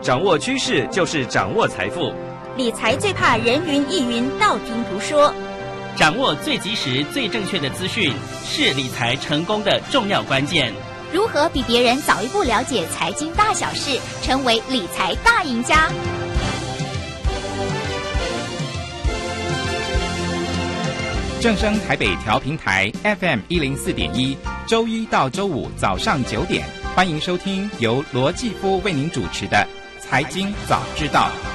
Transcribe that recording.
掌握趋势就是掌握财富。 理财最怕人云亦云，道听途说。 掌握最及时、最正确的资讯，是理财成功的重要关键。 如何比别人早一步了解财经大小事，成为理财大赢家？ 正声台北调频台 FM104.1，周一到周五早上9点，欢迎收听由罗继夫为您主持的《财经早知道》。